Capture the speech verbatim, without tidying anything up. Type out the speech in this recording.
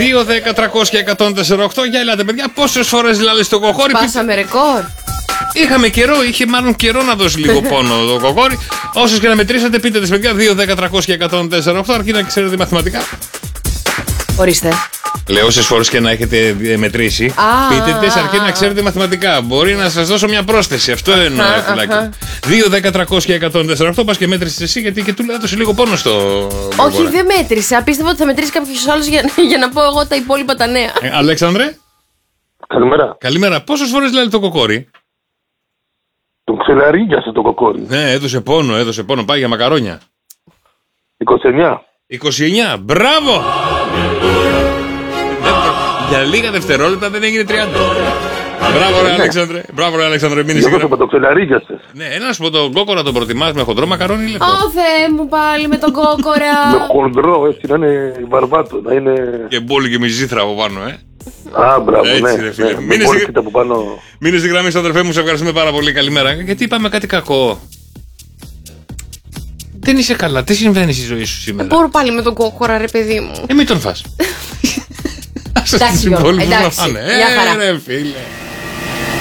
δύο, δέκα, τριακόσια, εκατόν τέσσερα οκτώ. Για ελάτε, παιδιά, πόσες φορές δηλαδή στο κοκόρι. Πάσαμε ρεκόρ. Είχαμε καιρό, είχε μάλλον καιρό να δώσει λίγο πόνο το κοκόρι. Όσες και να μετρήσατε, πείτε τις, παιδιά, δύο, δέκα, τριακόσια, εκατόν τέσσερα οκτώ, αρκεί να ξέρετε μαθηματικά. Ορίστε. Λέω όσες φορές και να έχετε μετρήσει, Α, πείτε τις, αρκεί α, να ξέρετε μαθηματικά. Μπορεί να σας δώσω μια πρόσθεση. Αυτό εννοώ, φιλάκι. δύο, δέκα, τριακόσια, εκατόν τέσσερα οκτώ, πας και μέτρησες εσύ, γιατί και του λέει έδωσε λίγο πόνο στο. Όχι, δεν μέτρησα. Πίστευα ότι θα μετρήσει κάποιος άλλος για, για να πω εγώ τα υπόλοιπα τα νέα. Ε, Αλέξανδρε. Καλημέρα. Καλημέρα. Πόσες φορές λέει το κοκόρι. Τον ξελαρίγιασε το κοκόρι. Ναι, έδωσε πόνο, έδωσε πόνο. Πάει για μακαρόνια. είκοσι εννιά. είκοσι εννιά. Μπράβο! Για λίγα δευτερόλεπτα δεν έγινε τριάντα. Μπράβο, ρε Αλέξανδρε. Μπράβο, ρε Αλέξανδρε. Μείνει Εγώ το ξελαρίγιασε. Ναι, ένα σου πω τον κόκορα τον προτιμάς με χοντρό μακαρόνι ή λεπτό. Ω Θεέ μου, πάλι με τον κόκορα. Με χοντρό, έτσι να είναι βαρβάτο, να είναι. Και μπόλι και με ζήθρα από πάνω, ε. Α, μπράβο, Έτσι, ναι. ρε, φίλε. ναι. Μείνε Μείνε στη... από πάνω. Μείνε στη γραμμή, αδερφέ μου, σε ευχαριστούμε πάρα πολύ. Καλημέρα. Γιατί είπαμε κάτι κακό. Δεν είσαι καλά. Τι συμβαίνει στη ζωή σου σήμερα. Μπορώ πάλι με τον κόκορα, ρε παιδί μου. Ε, μην τον φας. Εντάξει, Γιώργο, εντάξει. Ε, Μια χαρά. ρε φίλε.